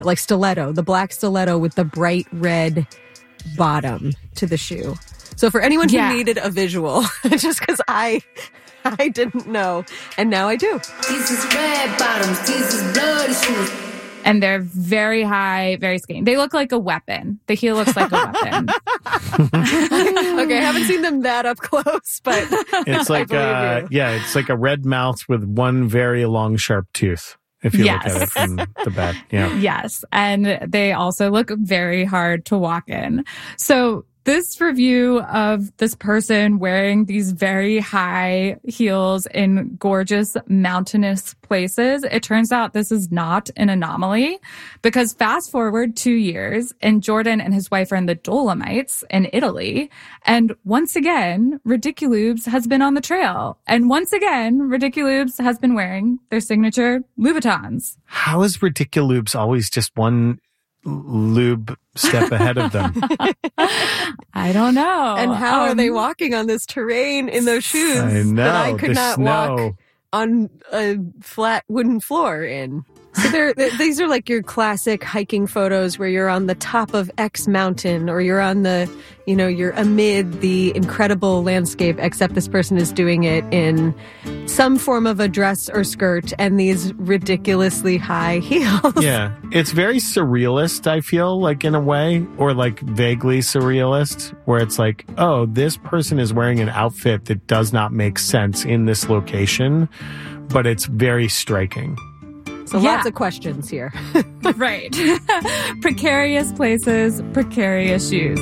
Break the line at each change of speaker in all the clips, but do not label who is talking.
like stiletto, the black stiletto with the bright red bottom to the shoe. So for anyone who needed a visual, just because I didn't know, and now I do.
These is red bottoms, these is bloody shoes.
And they're very high, very skinny. They look like a weapon. The heel looks like a weapon.
Okay, I haven't seen them that up close, but
it's like it's like a red mouth with one very long, sharp tooth. If you look at it from the back. Yeah.
Yes. And they also look very hard to walk in. So this review of this person wearing these very high heels in gorgeous mountainous places, it turns out this is not an anomaly, because fast forward 2 years and Jordan and his wife are in the Dolomites in Italy. And once again, Ridiculoobs has been on the trail. And once again, Ridiculoobs has been wearing their signature Louboutins.
How is Ridiculoobs always just one lube step ahead of them?
I don't know.
And how are they walking on this terrain in those shoes that I could not walk on a flat wooden floor in? So these are like your classic hiking photos where you're on the top of X mountain, or you're on you're amid the incredible landscape, except this person is doing it in some form of a dress or skirt and these ridiculously high heels.
Yeah. It's very surrealist, I feel like, in a way, or like vaguely surrealist, where it's like, oh, this person is wearing an outfit that does not make sense in this location, but it's very striking.
So lots of questions here.
Right. Precarious places, precarious shoes.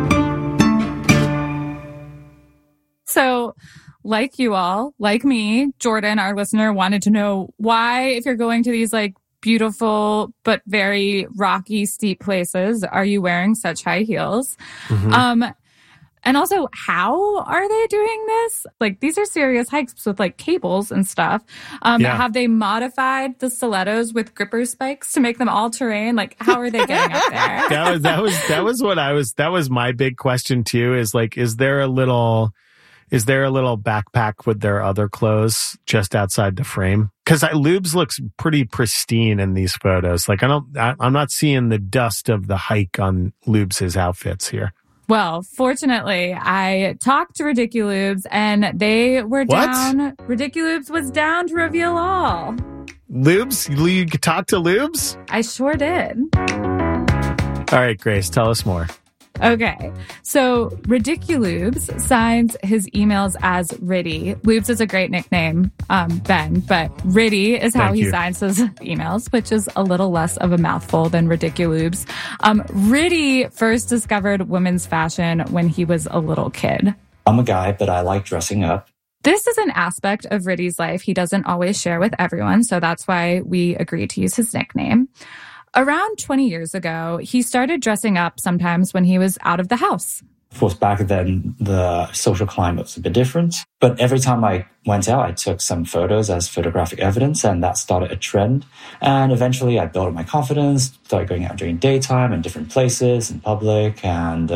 So, like you all, like me, Jordan, our listener, wanted to know why, if you're going to these like beautiful but very rocky, steep places, are you wearing such high heels? Mm-hmm. And also, how are they doing this? Like, these are serious hikes with like cables and stuff. Have they modified the stilettos with gripper spikes to make them all terrain? Like, how are they getting up there?
That was my big question too, is like, is there a little backpack with their other clothes just outside the frame? Because Lubes looks pretty pristine in these photos. Like, I'm not seeing the dust of the hike on Lubes' outfits here.
Well, fortunately, I talked to Ridiculoobs and they were down. Ridiculoobs was down to reveal all.
Lubes? You could talk to Lubes?
I sure did.
All right, Grace, tell us more.
Okay, so Ridiculoobs signs his emails as Riddy. Lubes is a great nickname, Ben, but Riddy is how he signs his emails, which is a little less of a mouthful than Ridiculoobs. Riddy first discovered women's fashion when he was a little kid.
I'm a guy, but I like dressing up.
This is an aspect of Riddy's life he doesn't always share with everyone, so that's why we agreed to use his nickname. Around 20 years ago, he started dressing up sometimes when he was out of the house.
Of course, back then, the social climate was a bit different. But every time I went out, I took some photos as photographic evidence, and that started a trend. And eventually, I built up my confidence, started going out during daytime in different places, in public. And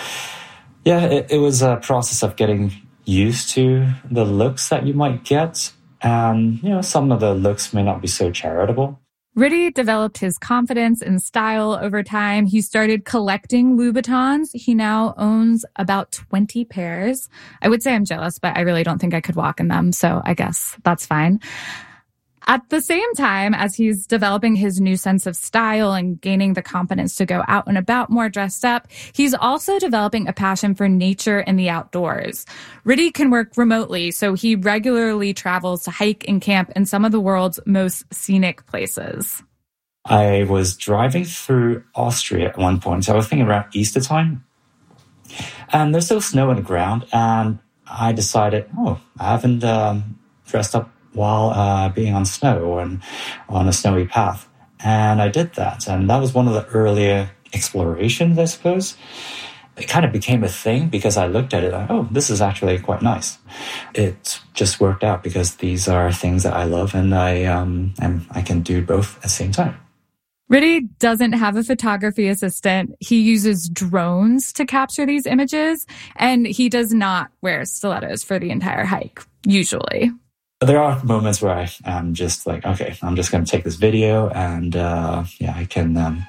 it was a process of getting used to the looks that you might get. And, some of the looks may not be so charitable.
Riddy developed his confidence and style over time. He started collecting Louboutins. He now owns about 20 pairs. I would say I'm jealous, but I really don't think I could walk in them, so I guess that's fine. At the same time as he's developing his new sense of style and gaining the confidence to go out and about more dressed up, he's also developing a passion for nature and the outdoors. Riddy can work remotely, so he regularly travels to hike and camp in some of the world's most scenic places.
I was driving through Austria at one point, so I was thinking around Easter time. And there's still snow on the ground, and I decided, I haven't dressed up while being on snow or on a snowy path. And I did that. And that was one of the earlier explorations, I suppose. It kind of became a thing because I looked at it like, this is actually quite nice. It just worked out because these are things that I love, and I can do both at the same time.
Riddy doesn't have a photography assistant. He uses drones to capture these images, and he does not wear stilettos for the entire hike, usually.
there are moments where I am just like, okay, I'm just going to take this video and I can